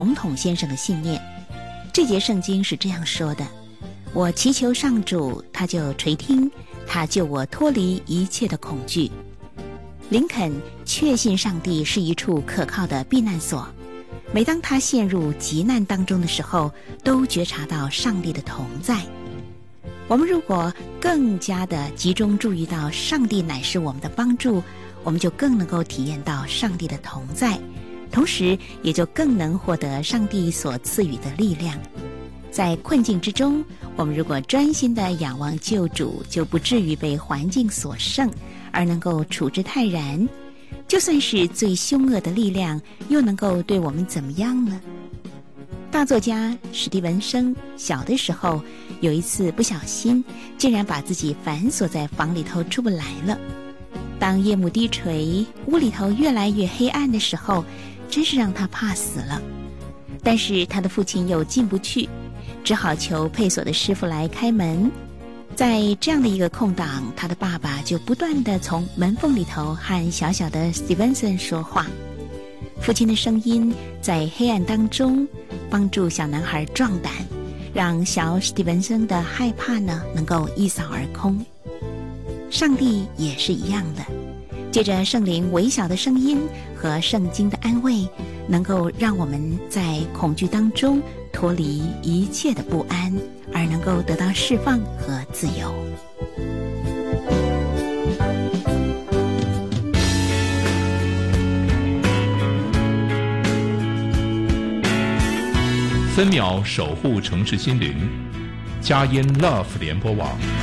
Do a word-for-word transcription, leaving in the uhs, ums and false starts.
总统先生的信念。这节圣经是这样说的：我祈求上主，他就垂听，他救我脱离一切的恐惧。林肯确信上帝是一处可靠的避难所，每当他陷入急难当中的时候，都觉察到上帝的同在。我们如果更加的集中注意到上帝乃是我们的帮助，我们就更能够体验到上帝的同在，同时也就更能获得上帝所赐予的力量。在困境之中，我们如果专心的仰望救主，就不至于被环境所胜，而能够处之泰然。就算是最凶恶的力量，又能够对我们怎么样呢？大作家史蒂文森小的时候，有一次不小心，竟然把自己反锁在房里头出不来了。当夜幕低垂，屋里头越来越黑暗的时候，真是让他怕死了。但是他的父亲又进不去，只好求配锁的师傅来开门。在这样的一个空档，他的爸爸就不断地从门缝里头和小小的史蒂文森说话。父亲的声音在黑暗当中帮助小男孩壮胆，让小史蒂文森的害怕呢能够一扫而空。上帝也是一样的，借着圣灵微小的声音和圣经的安慰，能够让我们在恐惧当中脱离一切的不安，而能够得到释放和自由。 分秒守护城市心灵，佳音 Love 联播网。